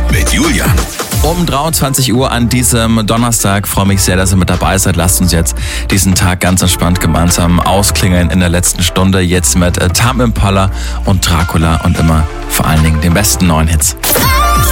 mit Julian. Um 23 Uhr an diesem Donnerstag. Freue mich sehr, dass ihr mit dabei seid. Lasst uns jetzt diesen Tag ganz entspannt gemeinsam ausklingeln in der letzten Stunde. Jetzt mit Tame Impala und Dracula und immer vor allen Dingen den besten neuen Hits.